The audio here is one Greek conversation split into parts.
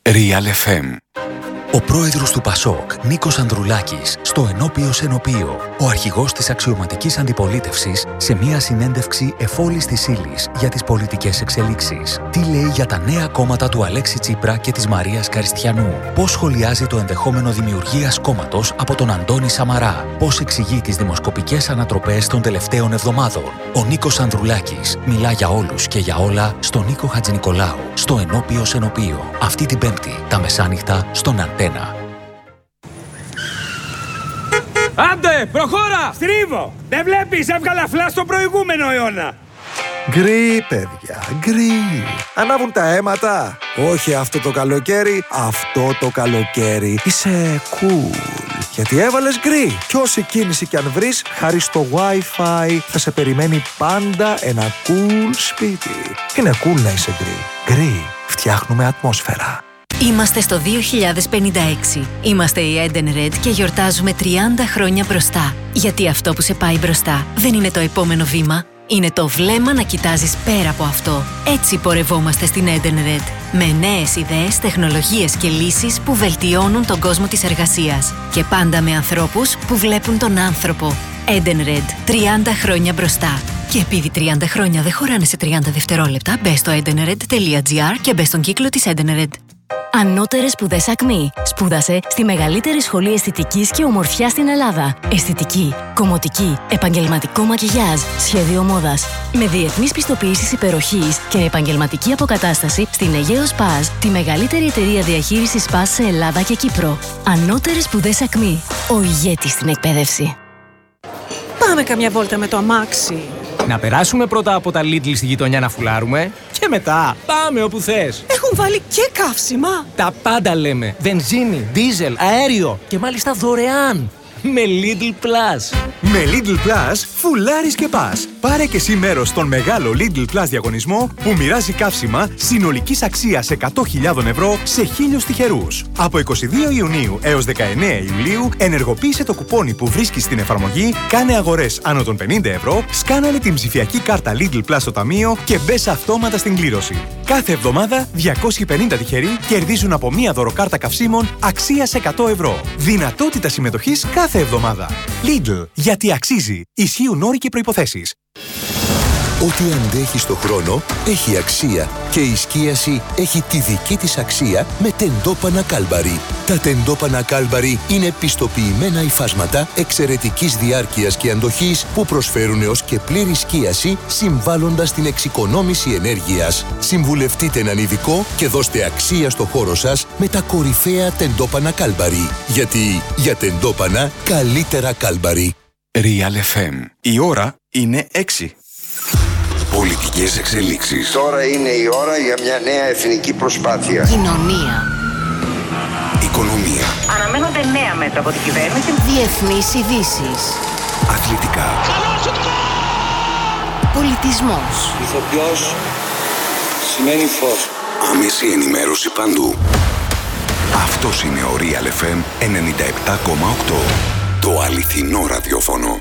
Real FM. Ο πρόεδρος του ΠΑΣΟΚ, Νίκος Ανδρουλάκης, στο ενώπιος ενωπείο. Ο αρχηγός της αξιωματικής αντιπολίτευσης σε μια συνέντευξη εφόλης της ύλης για τις πολιτικές εξελίξεις. Τι λέει για τα νέα κόμματα του Αλέξη Τσίπρα και της Μαρίας Καριστιανού. Πώς σχολιάζει το ενδεχόμενο δημιουργίας κόμματος από τον Αντώνη Σαμαρά. Πώς εξηγεί τις δημοσκοπικές ανατροπές των τελευταίων εβδομάδων. Ο Νίκος Ανδρουλάκης μιλά για όλους και για όλα στον Νίκο Χατζηνικολάου, στο ενώπιος ενωπείο. Αυτή την Πέμπτη, τα μεσάνυχτα, στον Αντένα. Άντε, προχώρα! Στρίβω! Δεν βλέπεις, έβγαλα φλα στο προηγούμενο αιώνα! Γκρι, παιδιά, γκρι. Ανάβουν τα αίματα. Όχι αυτό το καλοκαίρι, αυτό το καλοκαίρι. Είσαι cool. Γιατί έβαλες γκρι. Κι όση κίνηση κι αν βρεις, χάρη στο Wi-Fi θα σε περιμένει πάντα ένα cool σπίτι. Είναι cool να είσαι γκρι. Γκρι. Φτιάχνουμε ατμόσφαιρα. Είμαστε στο 2056. Είμαστε η Eden Red και γιορτάζουμε 30 χρόνια μπροστά. Γιατί αυτό που σε πάει μπροστά δεν είναι το επόμενο βήμα. Είναι το βλέμμα να κοιτάζεις πέρα από αυτό. Έτσι πορευόμαστε στην Eden Red. Με νέες ιδέες, τεχνολογίες και λύσεις που βελτιώνουν τον κόσμο της εργασίας. Και πάντα με ανθρώπους που βλέπουν τον άνθρωπο. Eden Red. 30 χρόνια μπροστά. Και επειδή 30 χρόνια δεν χωράνε σε 30 δευτερόλεπτα, μπες στο edenred.gr και μπες στον κύκλο της Eden Red. Ανώτερες σπουδές ΑΚΜΗ. Σπούδασε στη μεγαλύτερη σχολή αισθητικής και ομορφιάς στην Ελλάδα. Αισθητική, κομμωτική, επαγγελματικό μακιγιάζ, σχέδιο μόδας. Με διεθνείς πιστοποιήσεις υπεροχής και επαγγελματική αποκατάσταση στην Αιγαίο Σπας, τη μεγαλύτερη εταιρεία διαχείρισης σπας σε Ελλάδα και Κύπρο. Ανώτερες σπουδές ΑΚΜΗ. Ο ηγέτης στην εκπαίδευση. Πάμε καμιά βόλτα με το αμάξι. Να περάσουμε πρώτα από τα Lidl στη γειτονιά να φουλάρουμε και μετά πάμε όπου θες. Έχουν βάλει και καύσιμα. Τα πάντα λέμε. Βενζίνη, δίζελ, αέριο και μάλιστα δωρεάν. Με Lidl Plus. Με Lidl Plus φουλάρεις και πας. Πάρε και εσύ μέρος στον μεγάλο Lidl Plus διαγωνισμό που μοιράζει καύσιμα συνολικής αξίας 100.000 ευρώ σε 1.000 τυχερούς. Από 22 Ιουνίου έως 19 Ιουλίου ενεργοποίησε το κουπόνι που βρίσκεις στην εφαρμογή, κάνε αγορές άνω των 50 ευρώ, σκάναλε την ψηφιακή κάρτα Lidl Plus στο ταμείο και μπες αυτόματα στην κλήρωση. Κάθε εβδομάδα 250 τυχεροί κερδίζουν από μία δωροκάρτα καυσίμων αξίας 100 ευρώ. Δυνατότητα συμμετοχής κάθε εβδομάδα. Lidl, γιατί αξίζει. Ισχύουν όροι και προϋποθέσεις. Ό,τι αντέχει στο χρόνο έχει αξία και η σκίαση έχει τη δική της αξία με τεντόπανα Κάλμπαρι. Τα τεντόπανα Κάλμπαρι είναι πιστοποιημένα υφάσματα εξαιρετικής διάρκειας και αντοχής που προσφέρουν έως και πλήρη σκίαση συμβάλλοντας στην εξοικονόμηση ενέργειας. Συμβουλευτείτε έναν ειδικό και δώστε αξία στο χώρο σας με τα κορυφαία τεντόπανα Κάλμπαρι. Γιατί για τεντόπανα καλύτερα Κάλμπαρι. Real FM. Η ώρα είναι 6. Πολιτικές εξελίξεις. Τώρα είναι η ώρα για μια νέα εθνική προσπάθεια. Κοινωνία. Οικονομία. Αναμένονται νέα μέτρα από την κυβέρνηση. Διεθνείς ειδήσεις. Αθλητικά. Πολιτισμός. Ηθοποιός σημαίνει φως. Άμεση ενημέρωση παντού. Αυτός είναι ο Real FM 97,8. Το αληθινό ραδιόφωνο.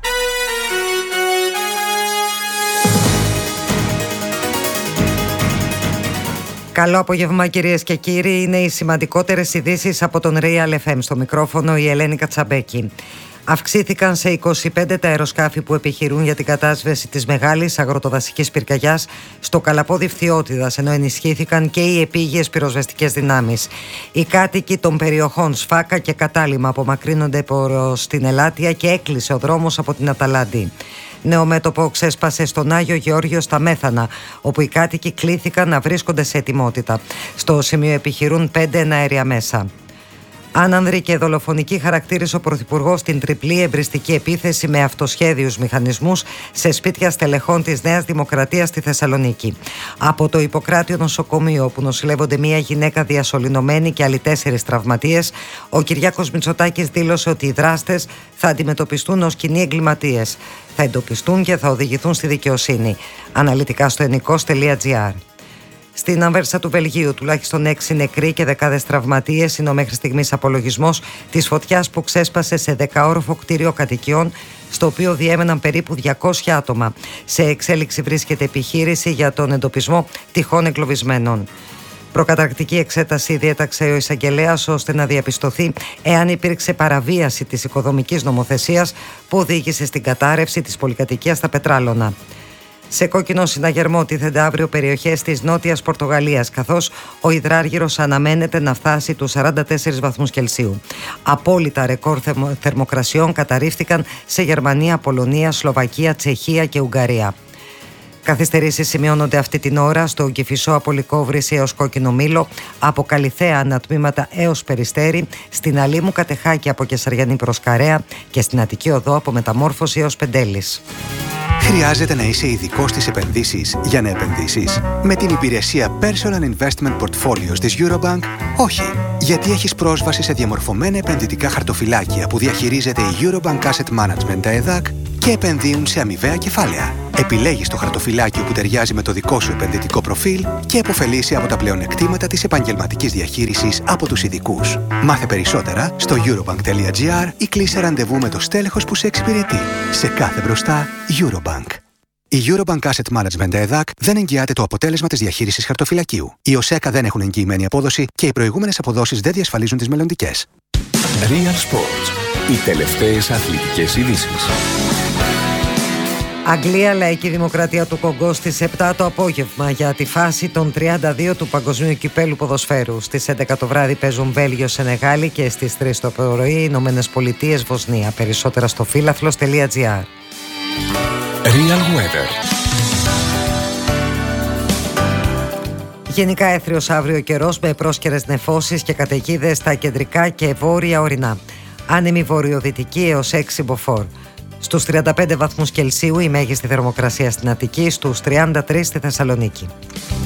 Καλό απόγευμα κυρίες και κύριοι. Είναι οι σημαντικότερες ειδήσεις από τον Real FM. Στο μικρόφωνο η Ελένη Κατσαμπέκη. Αυξήθηκαν σε 25 τα αεροσκάφη που επιχειρούν για την κατάσβεση της μεγάλης αγροτοδασικής πυρκαγιάς στο Καλαπόδι Φθιώτιδας, ενώ ενισχύθηκαν και οι επίγειες πυροσβεστικές δυνάμεις. Οι κάτοικοι των περιοχών Σφάκα και Κατάλημα απομακρύνονται προς την Ελάτια και έκλεισε ο δρόμος από την Αταλάντη. Νέο μέτωπο ξέσπασε στον Άγιο Γεώργιο στα Μέθανα, όπου οι κάτοικοι κλήθηκαν να βρίσκονται σε ετοιμότητα. Στο σημείο επιχειρούν 5 εναέρια μέσα. Άνανδρη και δολοφονική χαρακτήρισε ο Πρωθυπουργός την τριπλή εμπριστική επίθεση με αυτοσχέδιους μηχανισμούς σε σπίτια στελεχών της Νέας Δημοκρατίας στη Θεσσαλονίκη. Από το Ιπποκράτιο νοσοκομείο, όπου νοσηλεύονται μία γυναίκα διασωληνωμένη και άλλοι 4 τραυματίες, ο Κυριάκος Μητσοτάκης δήλωσε ότι οι δράστες θα αντιμετωπιστούν ως κοινοί εγκληματίες. Θα εντοπιστούν και θα οδηγηθούν στη δικαιοσύνη. Αναλυτικά στο ενικός.gr. Στην Ανβέρσα του Βελγίου, τουλάχιστον 6 νεκροί και δεκάδες τραυματίες είναι ο μέχρι στιγμής απολογισμός της φωτιάς που ξέσπασε σε 10όροφο κτίριο κατοικιών, στο οποίο διέμεναν περίπου 200 άτομα. Σε εξέλιξη βρίσκεται επιχείρηση για τον εντοπισμό τυχόν εγκλωβισμένων. Προκαταρκτική εξέταση διέταξε ο εισαγγελέας ώστε να διαπιστωθεί εάν υπήρξε παραβίαση της οικοδομικής νομοθεσίας που οδήγησε στην κατάρρευση της πολυκατοικίας στα Πετράλωνα. Σε κόκκινο συναγερμό τίθενται αύριο περιοχές της Νότιας Πορτογαλίας, καθώς ο υδράργυρος αναμένεται να φτάσει τους 44 βαθμούς Κελσίου. Απόλυτα ρεκόρ θερμοκρασιών καταρρίφθηκαν σε Γερμανία, Πολωνία, Σλοβακία, Τσεχία και Ουγγαρία. Καθυστερήσεις σημειώνονται αυτή την ώρα στο Κηφισό από Λυκόβρηση έως Κόκκινο Μήλο, από Καλιθέα ανατμήματα έως Περιστέρι, στην Αλήμου Κατεχάκη από Κεσαριανή προς Καρέα και στην Αττική Οδό από Μεταμόρφωση έως Πεντέλης. Χρειάζεται να είσαι ειδικός στις επενδύσεις για να επενδύσεις? Με την υπηρεσία Personal Investment Portfolios της Eurobank, όχι. Γιατί έχεις πρόσβαση σε διαμορφωμένα επενδυτικά χαρτοφυλάκια που διαχειρίζεται η Eurobank Asset Management, τα ΕΔΑΚ, και επενδύουν σε αμοιβαία κεφάλαια. Επιλέγεις το χαρτοφυλάκιο που ταιριάζει με το δικό σου επενδυτικό προφίλ και επωφελείσαι από τα πλεονεκτήματα της επαγγελματικής διαχείρισης από τους ειδικούς. Μάθε περισσότερα στο eurobank.gr ή κλείσε ραντεβού με το στέλεχος που σε εξυπηρετεί. Σε κάθε μπροστά, Eurobank. Η Eurobank Asset Management ΕΔΑΚ δεν εγγυάται το αποτέλεσμα της διαχείρισης χαρτοφυλακίου. Οι ΟΣΕΚΑ δεν έχουν εγγυημένη απόδοση και οι προηγούμενες αποδόσεις δεν διασφαλίζουν τις μελλοντικές. Real Sports. Οι τελευταίες αθλητικές ειδήσεις. Αγγλία, Λαϊκή Δημοκρατία του Κονγκό στις 7 το απόγευμα για τη φάση των 32 του Παγκοσμίου Κυπέλου Ποδοσφαίρου. Στις 11 το βράδυ παίζουν Βέλγιο, Σενεγάλη και στις 3 το πρωί Ηνωμένες Πολιτείες, Βοσνία. Περισσότερα στο φίλαθλος.gr. Real Weather. Γενικά έθριος αύριο καιρός με πρόσκαιρες νεφώσεις και καταιγίδες στα κεντρικά και βόρεια ορεινά. Άνεμη βορειοδυτική έως 6 μποφόρ. Στους 35 βαθμούς Κελσίου η μέγιστη θερμοκρασία στην Αττική, στους 33 στη Θεσσαλονίκη.